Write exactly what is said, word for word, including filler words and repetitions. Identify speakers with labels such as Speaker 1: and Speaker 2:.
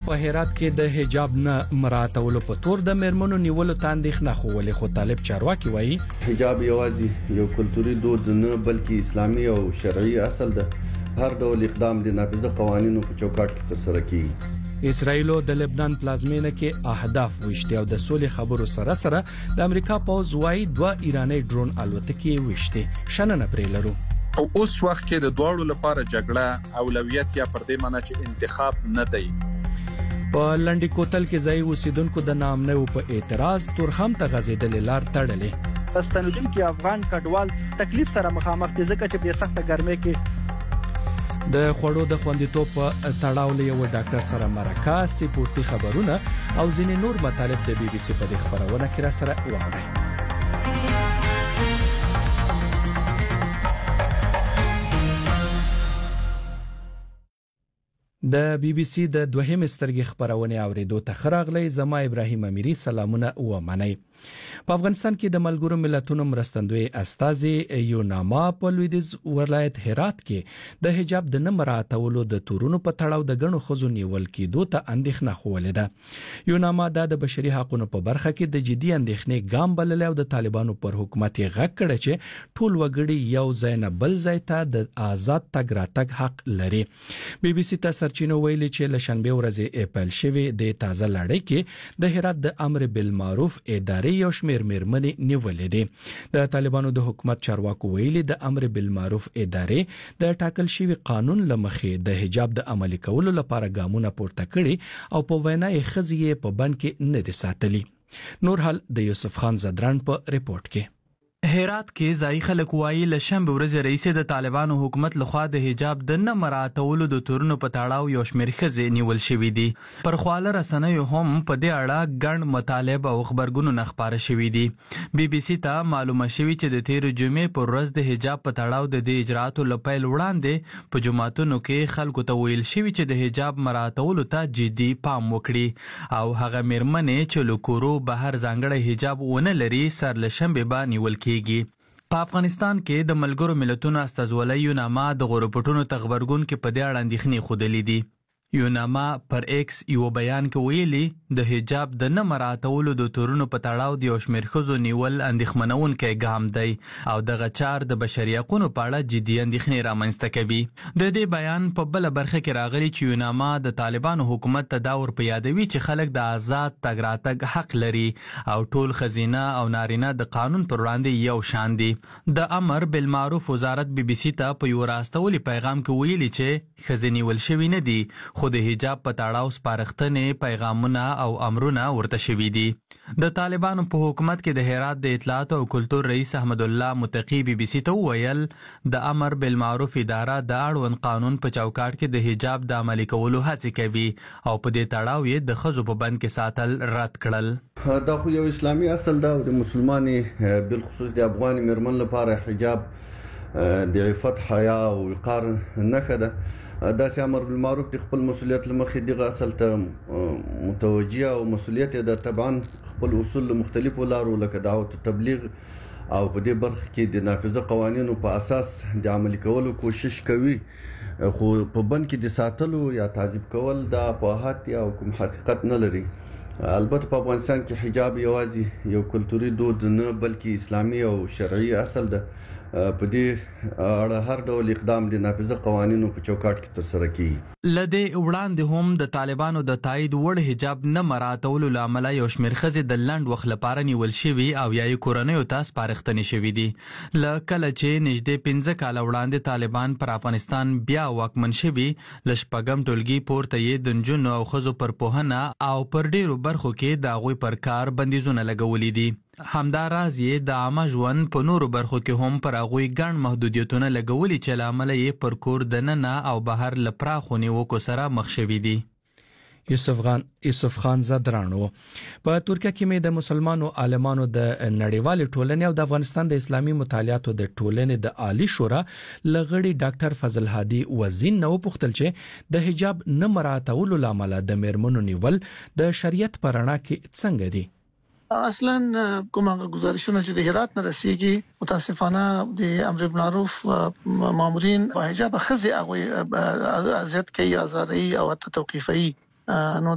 Speaker 1: په هرات کې د حجاب نه مراعاتولو په تور د میرمنو نیولو ته اندېښنه خوولې، خو طالب چارواکي وایي
Speaker 2: حجاب یوازې یو کلتوري دود نه بلکې اسلامي او شرعي اصل ده. هر ډول اقدام د نافذه قوانینو په چوکاټ کې ترسره کیږي.
Speaker 1: اسرائیل د لبنان پلازمینه کې اهداف وشته او د سولې خبرو سره سره د امریکا پوز وایي دوه ایرانی ډرون الوتکې وشته. شننه پرې لرو.
Speaker 3: او اوس وخت کې د دوړو لپاره جګړه اولویت یا پر دې معنی چې انتخاب نه دی.
Speaker 1: په لنډی کوتل کې ځای اوسیدونکو د نامنو په اعتراض تورخم ته غزیدل لار تړلې.
Speaker 4: پښتونخوا افغان کډوال تکلیف سره مخامخ دي ځکه چې په سخته ګرمۍ کې
Speaker 1: د خوړو د خوندیتوب په تړاو له یو ډاکټر سره مرکه سپورتي خبرونه او ځینې نور مطالب د بي بي سي په خبرونه کې را سره واوري. د بي بي سي د دوهم سترګې خبرونه اوریدو ته خراغلی. زما ابراهیم امیری سلامونه و منئ. په افغانستان کې د ملګرو ملتونو مرستندوی استازي یوناما په لویدیز ولایت هرات کې د حجاب د نه مراعاتولو د تورونو په تړاو د غنو خزو نیول کېدو ته اندېښنه خوولې ده. یوناما د بشري حقوقو په برخه کې د جدي اندېښنې ګام بلل او د طالبانو پر حکومت یې غږ کړ چې ټول وګړي یو ځای نه بل ځای ته د آزاد تګ راتګ حق لري. بي بي سي ته سرچینو ویلي چې ل شنبه ورځ اپریل شوی د تازه لړۍ کې د هرات د امر بالمعروف ادارې یو شمېر میرمنې نیولې دي. د طالبانو د حکومت چارواکو ویلي د امر بالمعروف ادارې د ټاکل شوی قانون لمخې د حجاب د عملي کولو لپاره ګامونه پورته کړي او په وینا یې خزیه په بند کې نه دي ساتلي. نور حال د یوسف خان زدران په ریپورت کې.
Speaker 5: هرات کې ځای خلک وایي ل شنبه ورځ رئیس د طالبانو حکومت لخوا د حجاب د نه مراعاتولو د تورونو په تړاو یو شمېر ښځې نیول شوې دي. پر خواله رسنیو هم په دې اړه ګڼ مطالب او خبرګونونه خپاره شوي دي. بي بي سي ته معلومه شوې چې د تیر جمعې پر ورځ د حجاب په تړاو د دې اجرااتو لپیل وړاندې په جماعتونو کې خلکو ته ویل شوي چې د حجاب مراعاتولو ته جدي پام وکړي او هغه میرمنې چې له کورو بهر ځانګړی حجاب ونه لري سر له شنبه به نیول کېږي. په افغانستان کې د ملګرو ملتونو استازولۍ یوناما د غورپټونو ته خبرګون کې په دې اړه اندېښنې ښودلې دي. یوناما پر ایکس یو بیان کې ویلي د حجاب د نه مراعاتولو د تورونو په تړاو د یو شمېر ښځو نیول اندېښمنونکی ګام دی او دغه چار د بشري حقوقو په اړه جدي اندېښنې رامنځته کوي. د دې بیان په بله برخه کې راغلي چې یوناما د طالبانو حکومت ته دا ور په یادوي چې خلک د آزاد تګ راتګ حق لري او ټول ښځینه او نارینه د قانون پر وړاندې یو شان دي. د امر بالمعروف وزارت بي بي سي ته په یو راستولي پیغام کې ویلي چې ښځې نیول شوي نه دي خو د حجاب په تړاو سپارښتنې پیغامونه او امرونه ورته شوي دي. د طالبانو په حکومت کې د هرات د اطلاعات او کلتور رئیس احمد الله متقی بي بي سي ته وویل د امر بالمعروف اداره د اړوند قانون په چوکاټ کې د حجاب د عملي کولو هڅې کوي او په دې تړاو یې د ښځو په بند کې ساتل رد کړل.
Speaker 2: دا خو یو اسلامي اصل ده او د مسلمانې بالخصوص د افغان میرمن لپاره حجاب د عفت حیا او وقار نښه ده. دا چې امر بالمعروف د خپل مسولیت لمخې دغه اصل ته متوجه او مسولیت د طبعا خپل اصول مختلفو لارو لکه دعوت تبلیغ او په دې برخه کې د نافذه قوانینو په اساس د عملي کولو کوشش کوي خو په بند کې د ساتلو یا تعذيب کول د احاطه او کوم حقیقت نه لري. البته په افغانستان کې حجاب یوازې یو کلتوري دود نه بلکې اسلامي او شرعي اصل ده. په دې اړه هر ډول اقدام د نافذه قوانینو په چوکاټ کې ترسره کیږي.
Speaker 5: لدې وړاندې هم د طالبانو د تایید وړ حجاب نه مراعاتولو لامل یو شمېر ښځې د لنډ وخت لپاره نیول شوي او یا یې کورنیو ته سپارښتنې شوي دي. له کله چې نږدې پنځه کاله وړاندې طالبان پر افغانستان بیا واکمن شوي له شپږم ټولګي پورته یې د نجونو او ښځو پر پوهنه او پر ډېرو برخو کې د هغوی پر کار بندیزونه لګولي دي. همدا راز یې د عامه ژوند په نورو برخو کې هم پر هغوی ګڼ محدودیتونه لګولي چې له امله یې پر کور دننه او بهر له پراخو نیوکو سره مخ شوي دي.
Speaker 1: یوسف خان یوسف خان زدرانو. په ترکیه کې مې د مسلمانو عالمانو د نړیوال ټولنې او د افغانستان د اسلامي مطالعاتو د ټولنې د عالی شورا لغړي ډاکټر فضل هادي وزین نو پوښتل چې د حجاب نه مراعاتولو لامل د میرمنو نیول د شریعت په رڼا کې څنګه دي.
Speaker 6: اصلا کومه گزارشونه چې د هرات نه رسیږي متاسفانه د امر بالمعروف مامورین په حجاب خزي هغه اذیت کوي آزادي او توقيفي نو